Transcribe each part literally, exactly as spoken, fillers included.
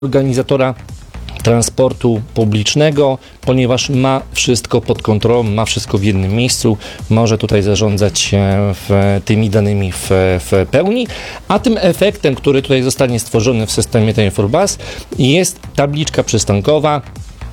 organizatora transportu publicznego, ponieważ ma wszystko pod kontrolą, ma wszystko w jednym miejscu, może tutaj zarządzać w, tymi danymi w, w pełni, a tym efektem, który tutaj zostanie stworzony w systemie Time for Bus, jest tabliczka przystankowa.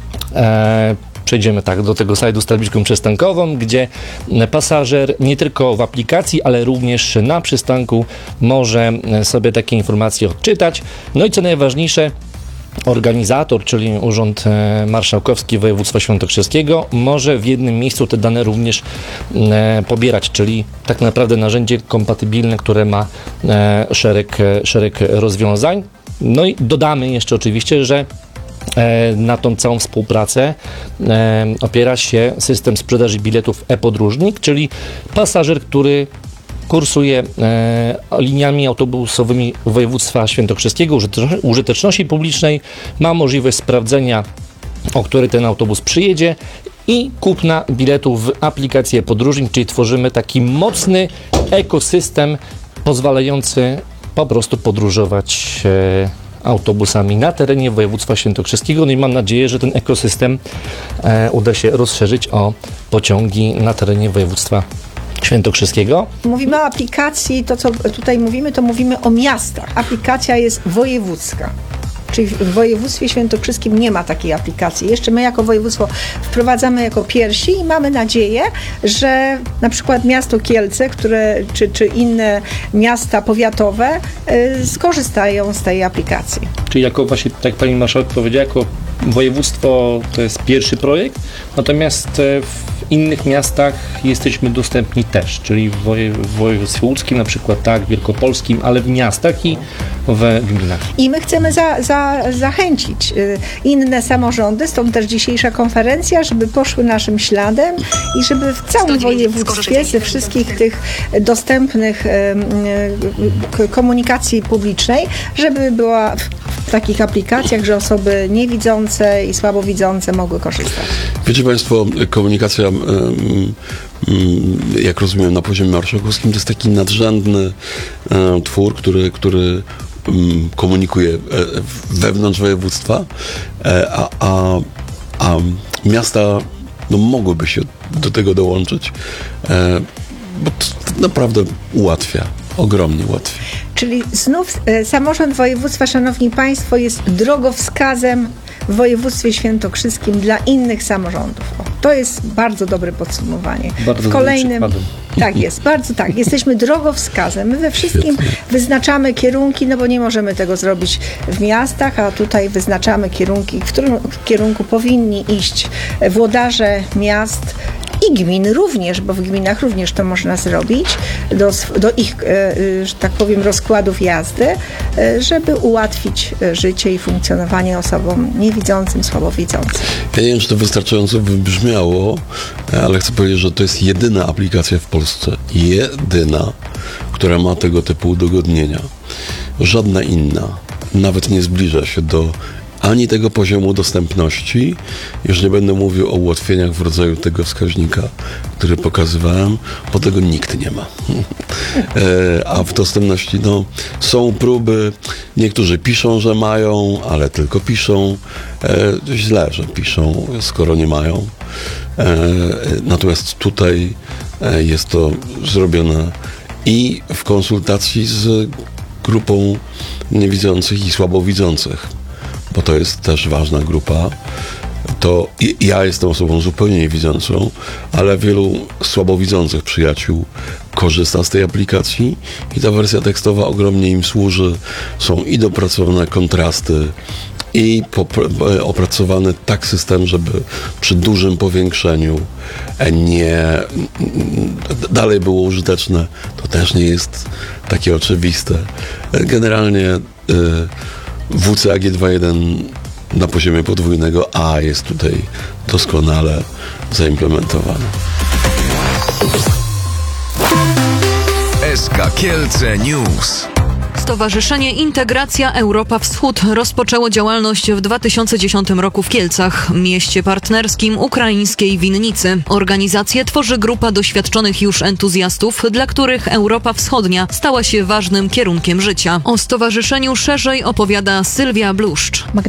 E, Przejdziemy tak do tego slajdu z tabliczką przystankową, gdzie pasażer nie tylko w aplikacji, ale również na przystanku może sobie takie informacje odczytać. No i co najważniejsze, organizator, czyli Urząd Marszałkowski Województwa Świętokrzyskiego, może w jednym miejscu te dane również e, pobierać, czyli tak naprawdę narzędzie kompatybilne, które ma e, szereg, szereg rozwiązań. No i dodamy jeszcze oczywiście, że e, na tą całą współpracę e, opiera się system sprzedaży biletów e-podróżnik, czyli pasażer, który kursuje e, liniami autobusowymi województwa świętokrzyskiego, użyteczności publicznej, ma możliwość sprawdzenia, o który ten autobus przyjedzie i kupna biletów w aplikacji e-podróżnik, czyli tworzymy taki mocny ekosystem pozwalający po prostu podróżować e, autobusami na terenie województwa świętokrzyskiego. No i mam nadzieję, że ten ekosystem e, uda się rozszerzyć o pociągi na terenie województwa świętokrzyskiego. Mówimy o aplikacji, to co tutaj mówimy, to mówimy o miastach. Aplikacja jest wojewódzka. Czyli w województwie świętokrzyskim nie ma takiej aplikacji. Jeszcze my jako województwo wprowadzamy jako pierwsi i mamy nadzieję, że na przykład miasto Kielce, które, czy, czy inne miasta powiatowe y, skorzystają z tej aplikacji. Czyli jako właśnie, tak jak pani marszałek powiedziała, jako województwo to jest pierwszy projekt, natomiast w innych miastach jesteśmy dostępni też, czyli w, woje, w województwie łódzkim, na przykład tak, wielkopolskim, ale w miastach i w gminach. I my chcemy za, za, zachęcić inne samorządy, stąd też dzisiejsza konferencja, żeby poszły naszym śladem i żeby w całym województwie ze wszystkich tych dostępnych komunikacji publicznej, żeby była w takich aplikacjach, że osoby niewidzące i słabowidzące mogły korzystać. Wiecie Państwo, komunikacja, jak rozumiem, na poziomie marszałkowskim to jest taki nadrzędny twór, który, który komunikuje wewnątrz województwa, a, a, a miasta no, mogłyby się do tego dołączyć, bo to naprawdę ułatwia, ogromnie ułatwia. Czyli znów e, samorząd województwa, szanowni państwo, jest drogowskazem w województwie świętokrzyskim dla innych samorządów. O, to jest bardzo dobre podsumowanie. Bardzo w kolejnym tak jest, bardzo tak. Jesteśmy drogowskazem. My we wszystkim Świetnie. wyznaczamy kierunki, no bo nie możemy tego zrobić w miastach, a tutaj wyznaczamy kierunki, w którym kierunku powinni iść włodarze miast i gmin również, bo w gminach również to można zrobić, do, do ich, że tak powiem, rozkładów jazdy, żeby ułatwić życie i funkcjonowanie osobom niewidzącym, słabowidzącym. Ja nie wiem, czy to wystarczająco wybrzmiało, ale chcę powiedzieć, że to jest jedyna aplikacja w Polsce, jedyna, która ma tego typu udogodnienia. Żadna inna nawet nie zbliża się do ani tego poziomu dostępności, już nie będę mówił o ułatwieniach w rodzaju tego wskaźnika, który pokazywałem, bo tego nikt nie ma. e, a w dostępności no, są próby, niektórzy piszą, że mają, ale tylko piszą. E, źle, że piszą, skoro nie mają. E, natomiast tutaj e, jest to zrobione i w konsultacji z grupą niewidzących i słabowidzących, bo to jest też ważna grupa. To ja jestem osobą zupełnie niewidzącą, ale wielu słabowidzących przyjaciół korzysta z tej aplikacji i ta wersja tekstowa ogromnie im służy. Są i dopracowane kontrasty, i popr- opracowany tak system, żeby przy dużym powiększeniu nie dalej było użyteczne. To też nie jest takie oczywiste. Generalnie y, W C A G dwa jeden na poziomie podwójnego A jest tutaj doskonale zaimplementowany. S K Kielce News. Stowarzyszenie Integracja Europa Wschód rozpoczęło działalność w dwa tysiące dziesiątym roku w Kielcach, mieście partnerskim ukraińskiej Winnicy. Organizację tworzy grupa doświadczonych już entuzjastów, dla których Europa Wschodnia stała się ważnym kierunkiem życia. O stowarzyszeniu szerzej opowiada Sylwia Bluszcz.